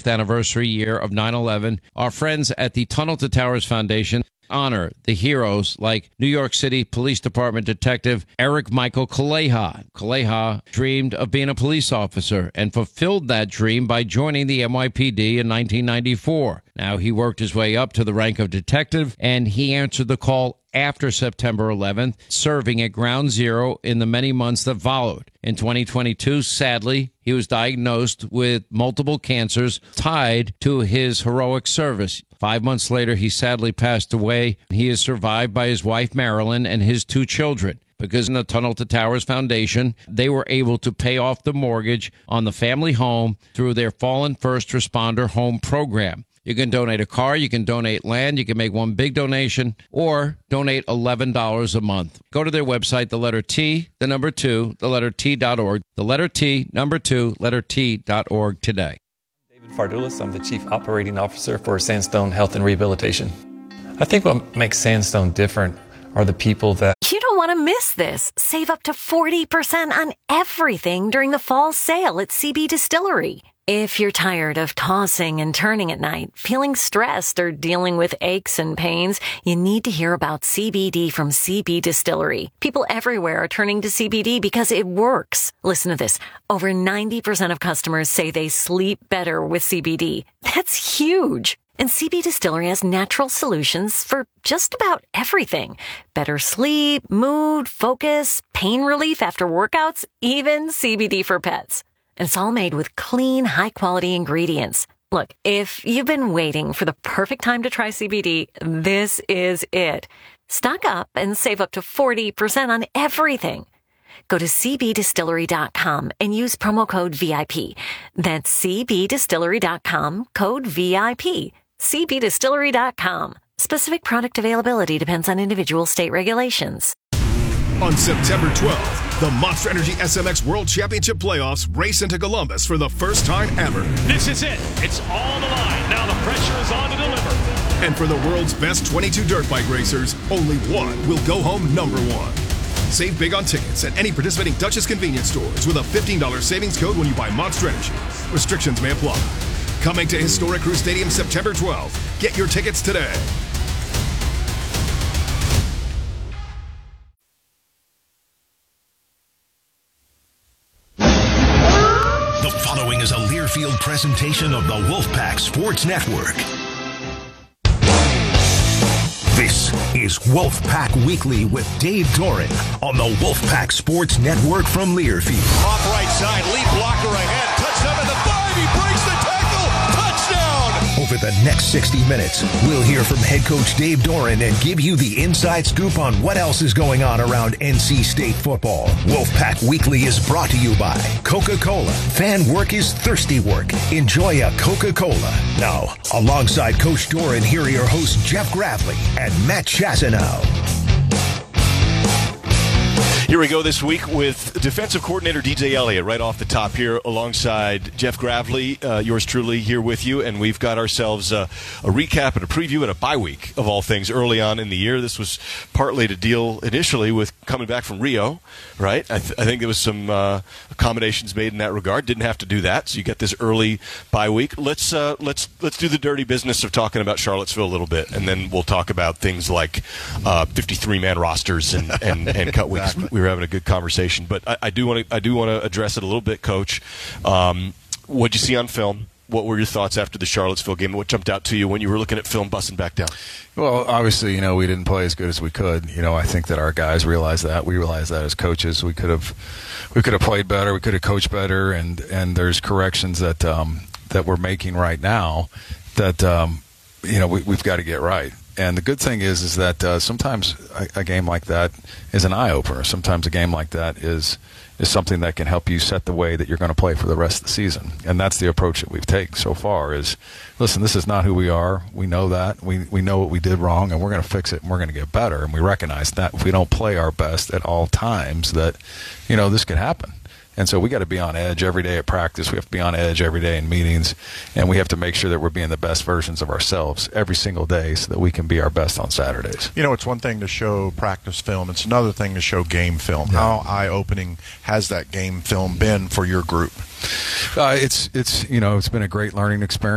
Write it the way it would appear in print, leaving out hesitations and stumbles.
75th anniversary year of 9/11, our friends at the Tunnel to Towers Foundation honor the heroes like New York City Police Department Detective Eric Michael Kaleha. Kaleha dreamed of being a police officer and fulfilled that dream by joining the NYPD in 1994. Now, he worked his way up to the rank of detective, and he answered the call after September 11th, serving at Ground Zero in the many months that followed. In 2022, sadly, he was diagnosed with multiple cancers tied to his heroic service. 5 months later, he sadly passed away. He is survived by his wife, Marilyn, and his 2 children. Because in the Tunnel to Towers Foundation, they were able to pay off the mortgage on the family home through their Fallen First Responder Home Program. You can donate a car, you can donate land, you can make one big donation, or donate $11 a month. Go to their website, the letter T, the number 2, the letter T.org, the letter T, number 2, letter T.org today. David Fardulis, I'm the Chief Operating Officer for Sandstone Health and Rehabilitation. I think what makes Sandstone different are the people that... You don't want to miss this. Save up to 40% on everything during the fall sale at CB Distillery. If you're tired of tossing and turning at night, feeling stressed, or dealing with aches and pains, you need to hear about CBD from CB Distillery. People everywhere are turning to CBD because it works. Listen to this. Over 90% of customers say they sleep better with CBD. That's huge. And CB Distillery has natural solutions for just about everything. Better sleep, mood, focus, pain relief after workouts, even CBD for pets. And it's all made with clean, high-quality ingredients. Look, if you've been waiting for the perfect time to try CBD, this is it. Stock up and save up to 40% on everything. Go to cbdistillery.com and use promo code VIP. That's cbdistillery.com, code VIP. cbdistillery.com. Specific product availability depends on individual state regulations. On September 12th, the Monster Energy SMX World Championship Playoffs race into Columbus for the first time ever. This is it. It's all on the line. Now the pressure is on to deliver. And for the world's best 22 dirt bike racers, only one will go home number one. Save big on tickets at any participating Duchess convenience stores with a $15 savings code when you buy Monster Energy. Restrictions may apply. Coming to Historic Crew Stadium September 12th. Get your tickets today. The following is a Learfield presentation of the Wolfpack Sports Network. This is Wolfpack Weekly with Dave Doran on the Wolfpack Sports Network from Learfield. Off right side, lead blocker ahead, touchdown at the 5, he breaks the tackle, touchdown! Over the next 60 minutes, we'll hear from head coach Dave Doran and give you the inside scoop on what else is going on around NC State football. Wolfpack Weekly is brought to you by Coca-Cola. Fan work is thirsty work. Enjoy a Coca-Cola. Now, alongside Coach Doran, here are your hosts Jeff Gravely and Matt Chasanow. Here we go this week with defensive coordinator DJ Elliott right off the top here alongside Jeff Gravely, yours truly here with you, and we've got ourselves a recap and a preview and a bye week of all things early on in the year. This was partly to deal initially with coming back from Rio, right? I think there was some accommodations made in that regard. Didn't have to do that, so you get this early bye week. Let's do the dirty business of talking about Charlottesville a little bit, and then we'll talk about things like 53-man rosters and cut weeks. Exactly. We were having a good conversation, but I do want to address it a little bit, Coach. What'd you see on film? What were your thoughts after the Charlottesville game? What jumped out to you when you were looking at film busting back down? Well, obviously, we didn't play as good as we could. I think that our guys realized that. We realized that as coaches. We could have played better. We could have coached better. And there's corrections that we're making right now that we've got to get right. And the good thing is that sometimes a game like that is an eye-opener. Sometimes a game like that is something that can help you set the way that you're going to play for the rest of the season. And that's the approach that we've taken so far is, listen, this is not who we are. We know that. We know what we did wrong, and we're going to fix it, and we're going to get better. And we recognize that if we don't play our best at all times that, this could happen. And so we got to be on edge every day at practice. We have to be on edge every day in meetings. And we have to make sure that we're being the best versions of ourselves every single day so that we can be our best on Saturdays. It's one thing to show practice film. It's another thing to show game film. Yeah. How eye-opening has that game film been for your group? It's been a great learning experience.